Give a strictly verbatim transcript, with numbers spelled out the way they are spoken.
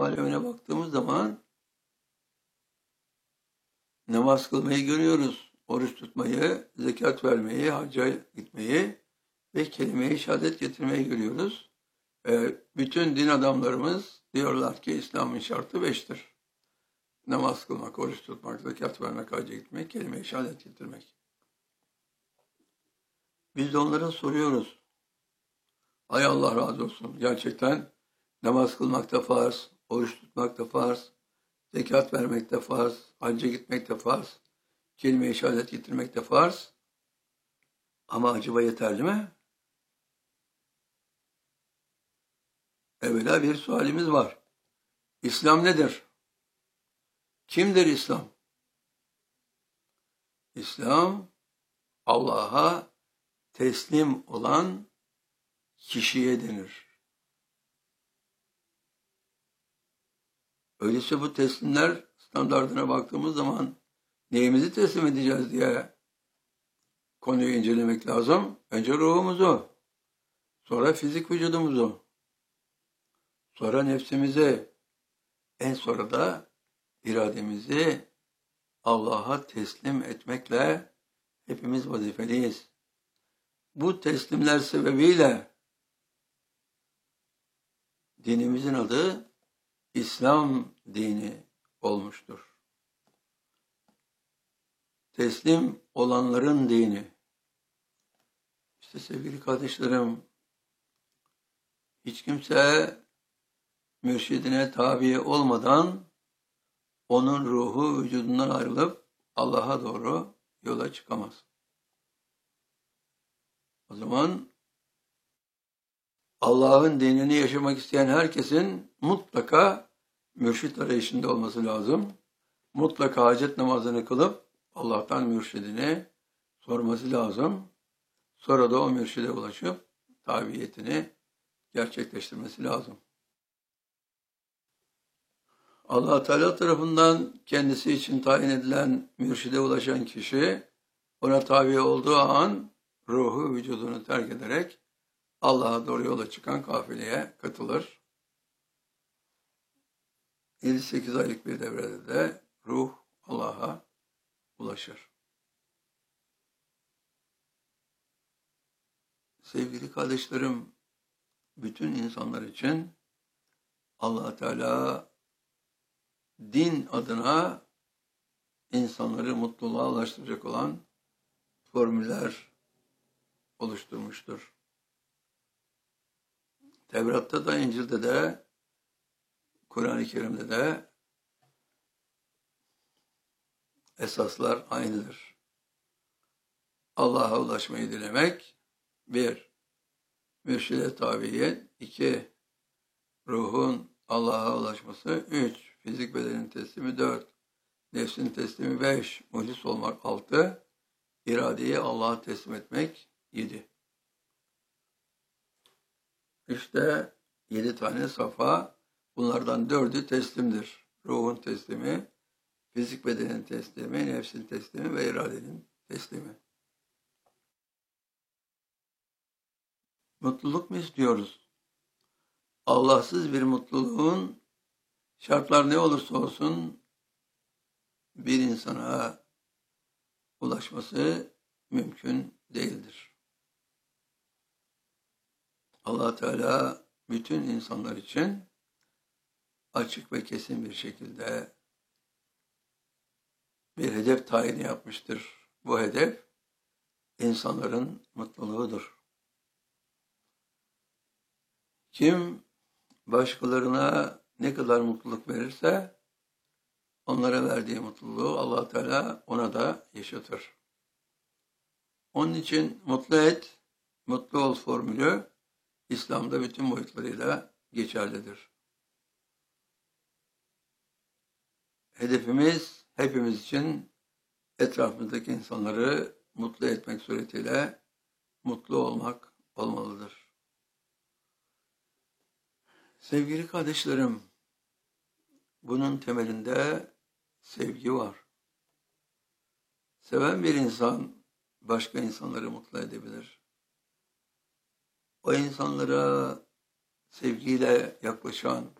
alemine baktığımız zaman namaz kılmayı görüyoruz. Oruç tutmayı, zekat vermeyi, hacca gitmeyi ve kelime-i şehadet getirmeyi görüyoruz. Ee, bütün din adamlarımız diyorlar ki İslam'ın şartı beştir. Namaz kılmak, oruç tutmak, zekat vermek, hacca gitmek, kelime-i şehadet getirmek. Biz de onlara soruyoruz. Ay Allah razı olsun. Gerçekten namaz kılmak da farz, oruç tutmak da farz, zekat vermek de farz, hacca gitmek de farz, kelime-i şehadet getirmek de farz. Ama acaba yeterli mi? Evvela bir sualimiz var. İslam nedir? Kimdir İslam? İslam, Allah'a teslim olan kişiye denir. Öyleyse bu teslimler standardına baktığımız zaman neyimizi teslim edeceğiz diye konuyu incelemek lazım. Önce ruhumuzu, sonra fizik vücudumuzu, sonra nefsimizi, en sonra da irademizi Allah'a teslim etmekle hepimiz vazifeliyiz. Bu teslimler sebebiyle dinimizin adı İslam dini olmuştur. Teslim olanların dini. İşte sevgili kardeşlerim, hiç kimse mürşidine tabi olmadan onun ruhu vücudundan ayrılıp Allah'a doğru yola çıkamaz. O zaman Allah'ın dinini yaşamak isteyen herkesin mutlaka mürşit arayışında olması lazım. Mutlaka hacet namazını kılıp Allah'tan mürşidini sorması lazım. Sonra da o mürşide ulaşıp tabiyetini gerçekleştirmesi lazım. Allah Teala tarafından kendisi için tayin edilen mürşide ulaşan kişi ona tabi olduğu an ruhu vücudunu terk ederek Allah'a doğru yola çıkan kafileye katılır. yedi sekiz aylık bir devrede de ruh Allah'a ulaşır. Sevgili kardeşlerim, bütün insanlar için Allah Teala din adına insanları mutluluğa ulaştıracak olan formüller oluşturmuştur. Tevrat'ta da, İncil'de de, Kur'an-ı Kerim'de de esaslar aynıdır. Allah'a ulaşmayı dilemek, bir, mürşide tabiyet, iki, ruhun Allah'a ulaşması, üç, fizik bedenin teslimi, dört, nefsin teslimi, beş, muhlis olmak, altı, iradeyi Allah'a teslim etmek, yedi. İşte yedi tane safa, bunlardan dördü teslimdir. Ruhun teslimi, fizik bedenin teslimi, nefsin teslimi ve iradenin teslimi. Mutluluk mu istiyoruz? Allahsız bir mutluluğun şartlar ne olursa olsun bir insana ulaşması mümkün değildir. Allah Teala bütün insanlar için açık ve kesin bir şekilde bir hedef tayini yapmıştır. Bu hedef insanların mutluluğudur. Kim başkalarına ne kadar mutluluk verirse onlara verdiği mutluluğu Allah Teala ona da yaşatır. Onun için mutlu et, mutlu ol formülü İslam'da bütün boyutlarıyla geçerlidir. Hedefimiz hepimiz için etrafımızdaki insanları mutlu etmek suretiyle mutlu olmak olmalıdır. Sevgili kardeşlerim, bunun temelinde sevgi var. Seven bir insan başka insanları mutlu edebilir. O insanlara sevgiyle yaklaşan,